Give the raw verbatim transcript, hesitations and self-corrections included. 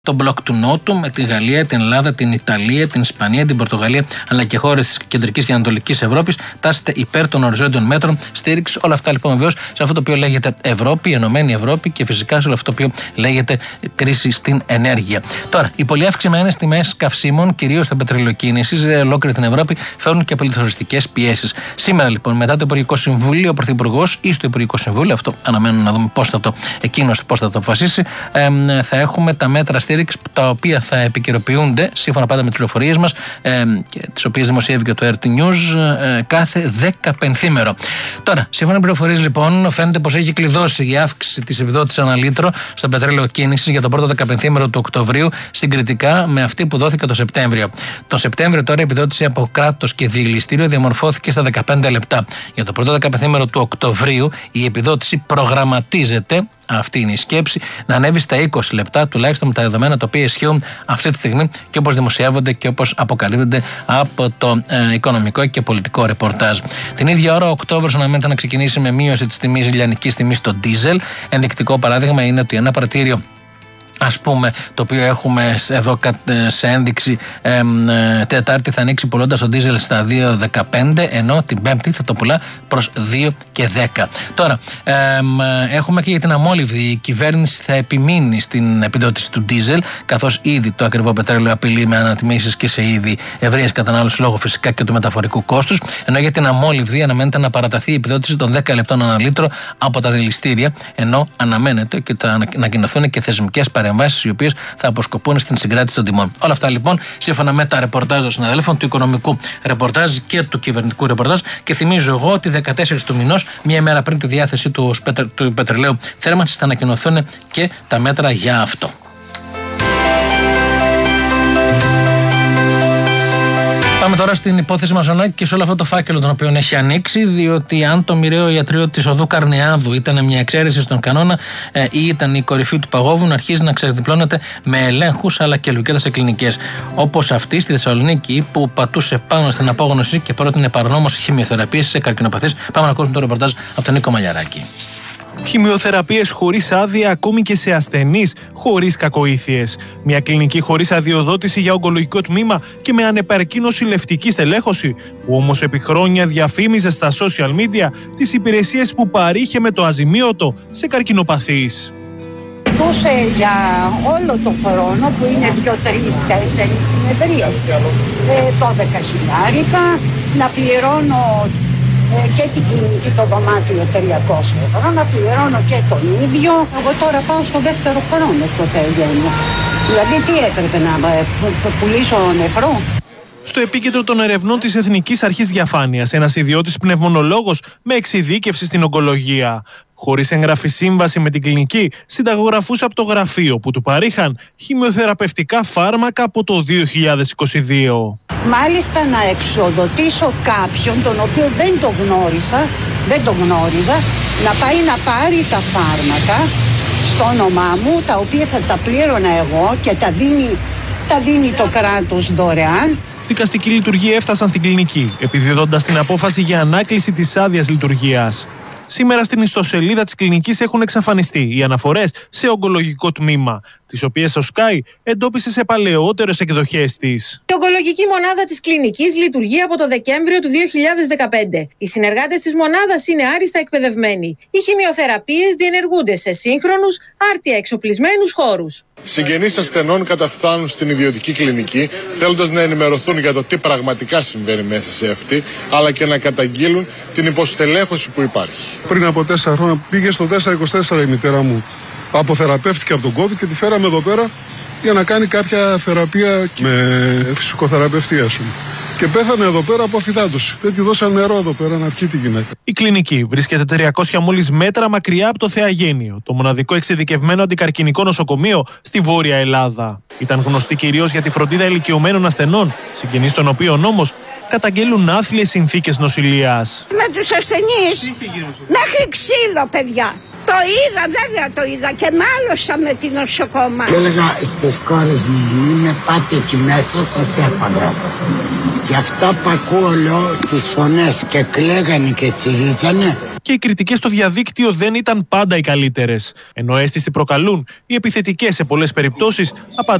Το μπλοκ του Νότου με τη Γαλλία, την Ελλάδα, την Ιταλία, την Ισπανία, την Πορτογαλία αλλά και χώρες της Κεντρικής και Ανατολικής Ευρώπης τάσσεται υπέρ των οριζόντιων μέτρων στήριξη. Όλα αυτά λοιπόν βεβαίως σε αυτό το οποίο λέγεται Ευρώπη, Ενωμένη Ευρώπη και φυσικά σε όλο αυτό το οποίο λέγεται κρίση στην ενέργεια. Τώρα, οι πολύ αυξημένες τιμές καυσίμων, κυρίως στην πετρελαιοκίνηση, σε ολόκληρη την Ευρώπη, φέρνουν και πληθωριστικές πιέσεις. Σήμερα λοιπόν, μετά το Υπουργικό Συμβούλιο, ο Πρωθυπουργός ή στο Υπουργικό Συμβούλιο, αυτό αναμένουμε να δούμε πώς θα το, εκείνος πώς θα το αποφασίσει, ε, θα έχουμε τα μέτρα τα οποία θα επικαιροποιούνται σύμφωνα πάντα με τις πληροφορίες μας, ε, τις οποίες δημοσιεύει και το αρ τι News, ε, κάθε δεκαπενθήμερο. Τώρα, σύμφωνα με πληροφορίες λοιπόν, φαίνεται πως έχει κλειδώσει η αύξηση της επιδότησης ανά λίτρο στο πετρέλαιο κίνησης για το πρώτο δεκαπενθήμερο του Οκτωβρίου συγκριτικά με αυτή που δόθηκε το Σεπτέμβριο. Το Σεπτέμβριο τώρα η επιδότηση από κράτος και διελιστήριο διαμορφώθηκε στα δεκαπέντε λεπτά. Για το πρώτο δεκαπενθήμερο του Οκτωβρίου η επιδότηση προγραμματίζεται, αυτή είναι η σκέψη, να ανέβει στα είκοσι λεπτά, τουλάχιστον με τα δεδομένα τα οποία ισχύουν αυτή τη στιγμή και όπως δημοσιεύονται και όπως αποκαλύπτονται από το ε, οικονομικό και πολιτικό ρεπορτάζ. Την ίδια ώρα ο Οκτώβριος αναμένεται να ξεκινήσει με μείωση της τιμής ηλιανικής τιμής στο ντίζελ. Ενδεικτικό παράδειγμα είναι ότι ένα πρατήριο, ας πούμε, το οποίο έχουμε εδώ σε ένδειξη ε, ε, Τετάρτη θα ανοίξει πουλώντας το ντίζελ στα δύο δεκαπέντε, ενώ την Πέμπτη θα το πουλά προς δύο και δέκα. Τώρα, ε, ε, έχουμε και για την αμόλυβδη. Η κυβέρνηση θα επιμείνει στην επιδότηση του ντίζελ, καθώς ήδη το ακριβό πετρέλαιο απειλεί με ανατιμήσεις και σε είδη ευρείας κατανάλωσης λόγω φυσικά και του μεταφορικού κόστους. Ενώ για την αμόλυβδη αναμένεται να παραταθεί η επιδότηση των δέκα λεπτών ανά λίτρο από τα δηληστήρια, ενώ αναμένεται και θα ανακοινωθούν και θεσμικές παρεμβάσεις οι οποίες θα αποσκοπούν στην συγκράτηση των τιμών. Όλα αυτά λοιπόν σύμφωνα με τα ρεπορτάζ των συναδέλφων, του οικονομικού ρεπορτάζ και του κυβερνητικού ρεπορτάζ. Και θυμίζω εγώ ότι δεκατέσσερις του μηνός, μία μέρα πριν τη διάθεση του, σπετρε, του πετρελαίου θέρμανσης, θα ανακοινωθούν και τα μέτρα για αυτό. Πάμε τώρα στην υπόθεση Μαζονάκη και σε όλο αυτό το φάκελο τον οποίο έχει ανοίξει, διότι αν το μοιραίο ιατρείο της οδού Καρνεάδου ήταν μια εξαίρεση στον κανόνα ε, ή ήταν η κορυφή του παγόβουνου, αρχίζει να ξεδιπλώνεται με ελέγχους αλλά και λουκέτας σε κλινικές. Όπως αυτή στη Θεσσαλονίκη που πατούσε πάνω στην απόγνωση και πρότεινε παρανόμως χημειοθεραπείες σε καρκινοπαθείς. Πάμε να ακούσουμε το ρεπορτάζ από τον Νίκο Μαλιαράκη. Χημειοθεραπείες χωρίς άδεια ακόμη και σε ασθενείς χωρίς κακοήθειες. Μια κλινική χωρίς αδειοδότηση για ογκολογικό τμήμα και με ανεπαρκή νοσηλευτική στελέχωση, που όμως επί χρόνια διαφήμιζε στα social media τις υπηρεσίες που παρήχε με το αζημίωτο σε καρκινοπαθείς. Δούσε για όλο τον χρόνο που είναι δύο, τρεις, τέσσερις συνεδρίες, ε, δώδεκα χιλιάρικα, να πληρώνω Ε, και την κλινική το δωμάτιο τριακόσια ευρώ, να πληρώνω και τον ίδιο. Εγώ τώρα πάω στο δεύτερο χρόνο στο Θεογέννη. Δηλαδή τι έπρεπε να πουλήσω νεφρό? Στο επίκεντρο των ερευνών της Εθνικής Αρχής Διαφάνειας, ένας ιδιώτης πνευμονολόγος με εξειδίκευση στην ογκολογία. Χωρίς εγγραφή σύμβαση με την κλινική, συνταγογραφούσε από το γραφείο που του παρήχαν χημειοθεραπευτικά φάρμακα από το δύο χιλιάδες είκοσι δύο. Μάλιστα να εξοδοτήσω κάποιον τον οποίο δεν το γνώρισα, δεν το γνώριζα, να πάει να πάρει τα φάρμακα στο όνομά μου, τα οποία θα τα πλήρωνα εγώ και τα δίνει, τα δίνει το κράτος δωρεάν. Δικαστική λειτουργία έφτασαν στην κλινική, επιδίδοντας την απόφαση για ανάκληση της άδειας λειτουργίας. Σήμερα στην ιστοσελίδα της κλινικής έχουν εξαφανιστεί οι αναφορές σε ογκολογικό τμήμα, τις οποίες ο Sky εντόπισε σε παλαιότερες εκδοχές της. Η ογκολογική μονάδα της κλινικής λειτουργεί από το Δεκέμβριο του δύο χιλιάδες δεκαπέντε. Οι συνεργάτες της μονάδας είναι άριστα εκπαιδευμένοι. Οι χημειοθεραπείες διενεργούνται σε σύγχρονους, άρτια εξοπλισμένους χώρους. Συγγενείς ασθενών καταφθάνουν στην ιδιωτική κλινική θέλοντας να ενημερωθούν για το τι πραγματικά συμβαίνει μέσα σε αυτή, αλλά και να καταγγείλουν την υποστελέχωση που υπάρχει. Πριν από τέσσερα χρόνια πήγε στο τετρακόσια είκοσι τέσσερα η μητέρα μου. Αποθεραπεύτηκε από τον COVID και τη φέραμε εδώ πέρα για να κάνει κάποια θεραπεία με φυσικοθεραπευτή, ας πούμε. Και πέθανε εδώ πέρα από αφυδάτωση. Δεν τη δώσαν νερό εδώ πέρα να πιει τη γυναίκα. Η κλινική βρίσκεται τριακόσια μόλις μέτρα μακριά από το Θεαγέννιο, το μοναδικό εξειδικευμένο αντικαρκινικό νοσοκομείο στη Βόρεια Ελλάδα. Ήταν γνωστή κυρίως για τη φροντίδα ηλικιωμένων ασθενών, συγγενείς των οποίων όμως καταγγέλουν άθλιες συνθήκες νοσηλείας. Με τους ασθενείς, μέχρι ξύλο, παιδιά. Το είδα, βέβαια το είδα και μάλωσα με την νοσοκόμα. Και έλεγα στις κόρες μου, μην με πάτε εκεί μέσα, σας έπαγα. Και αυτά που ακούω, λέω, τις φωνές και κλαίγανε και τσιρίζανε. Και οι κριτικές στο διαδίκτυο δεν ήταν πάντα οι καλύτερες. Ενώ αίσθηση προκαλούν, οι επιθετικές σε πολλές περιπτώσεις